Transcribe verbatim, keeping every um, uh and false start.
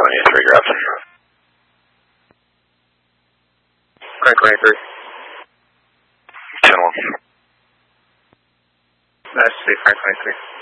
twenty-three, you're up. Frank twenty-three. ten one. Nice to see Frank twenty-three.